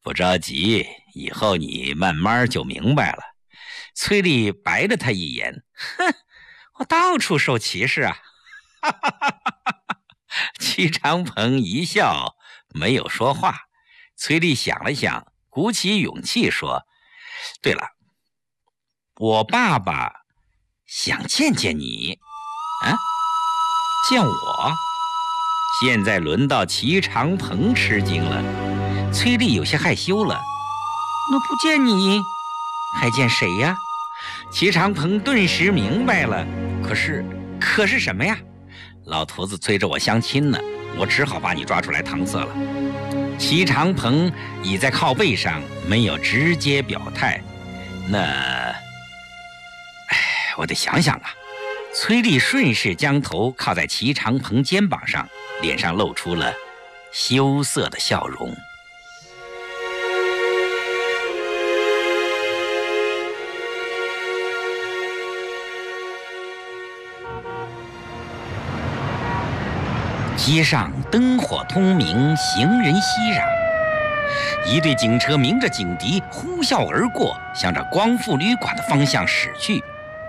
不着急，以后你慢慢就明白了。崔丽白了他一眼，哼，我到处受歧视啊！哈哈哈哈！齐长鹏一笑，没有说话。崔丽想了想，鼓起勇气说：“对了，我爸爸想见见你。”啊，见我？现在轮到齐长鹏吃惊了。崔丽有些害羞了。那不见你，还见谁呀？齐长鹏顿时明白了。可是什么呀？老头子催着我相亲呢，我只好把你抓出来搪塞了。齐长鹏倚在靠背上，没有直接表态。我得想想啊。崔丽顺势将头靠在齐长鹏肩膀上，脸上露出了羞涩的笑容。街上灯火通明，行人熙攘，一队警车鸣着警笛，呼啸而过，向着光复旅馆的方向驶去。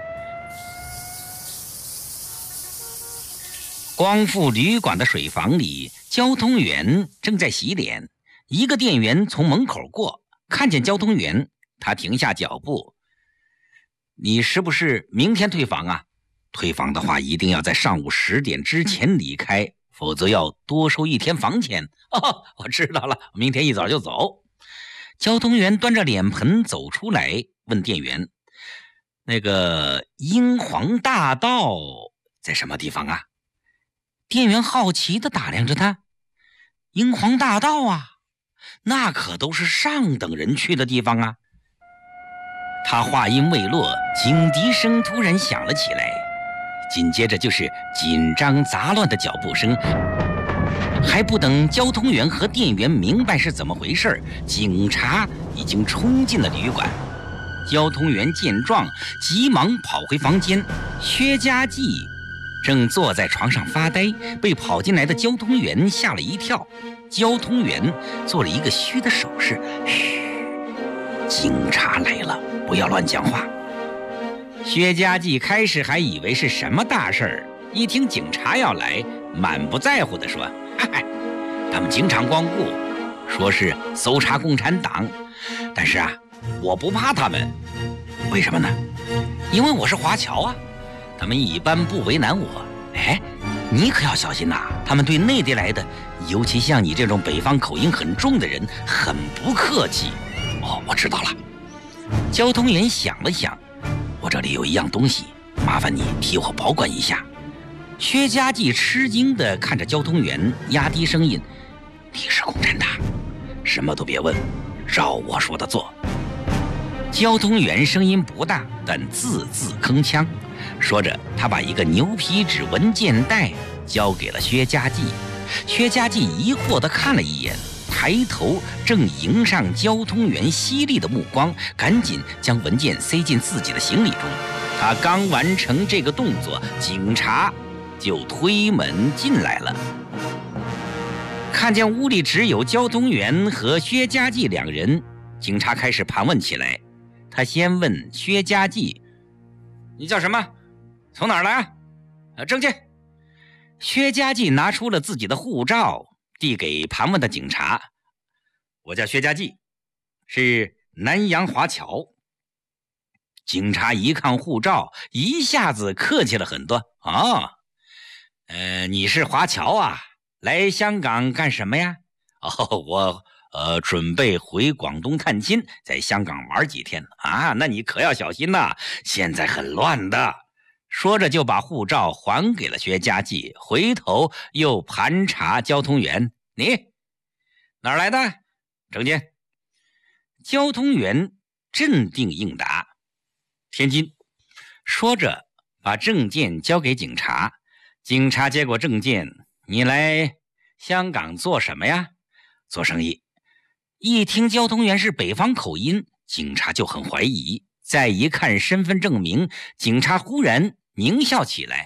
光复旅馆的水房里，交通员正在洗脸。一个店员从门口过，看见交通员，他停下脚步。你是不是明天退房啊？退房的话，一定要在上午10点之前离开，否则要多收1天房钱。哦，我知道了，明天一早就走。交通员端着脸盆走出来，问店员：“那个英皇大道在什么地方啊？”店员好奇地打量着他。英皇大道啊，那可都是上等人去的地方啊。他话音未落，警笛声突然响了起来，紧接着就是紧张杂乱的脚步声。还不等交通员和店员明白是怎么回事，警察已经冲进了旅馆。交通员见状，急忙跑回房间。薛家记正坐在床上发呆，被跑进来的交通员吓了一跳。交通员做了一个虚的手势：“嘘，警察来了，不要乱讲话。”薛家记开始还以为是什么大事儿，一听警察要来，满不在乎地说：“嗨，他们经常光顾，说是搜查共产党，但是啊，我不怕他们。为什么呢？因为我是华侨啊。他们一般不为难我。哎，你可要小心呐，他们对内地来的，尤其像你这种北方口音很重的人，很不客气。”哦，我知道了。交通员想了想：“我这里有一样东西，麻烦你替我保管一下。”薛家记吃惊地看着交通员，压低声音：“你是共产党，什么都别问，照我说的做。”交通员声音不大，但字字铿锵。说着，他把一个牛皮纸文件袋交给了薛家记。薛家记疑惑地看了一眼，抬头正迎上交通员犀利的目光，赶紧将文件塞进自己的行李中。他刚完成这个动作，警察就推门进来了。看见屋里只有交通员和薛家记2人，警察开始盘问起来。他先问薛家记：“你叫什么？从哪儿来啊？证件。”薛家记拿出了自己的护照，递给盘问的警察：“我叫薛家记，是南洋华侨。”警察一看护照，一下子客气了很多：“哦，你是华侨啊？来香港干什么呀？”“哦，我准备回广东探亲，在香港玩几天啊。那你可要小心呐，现在很乱的。”说着就把护照还给了薛家记，回头又盘查交通员：“你哪儿来的？证件。”交通员镇定应答：“天津。”说着把证件交给警察。警察接过证件：“你来香港做什么呀？”“做生意。”一听交通员是北方口音，警察就很怀疑。再一看身份证明，警察忽然狞笑起来：“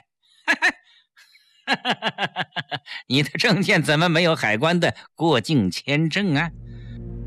你的证件怎么没有海关的过境签证啊？”